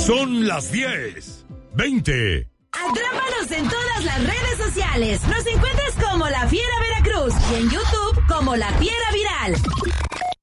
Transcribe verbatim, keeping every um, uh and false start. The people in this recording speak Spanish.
Son las diez, veinte. Atrápanos en todas las redes sociales. Nos encuentras como La Fiera Veracruz y en YouTube como La Fiera Viral.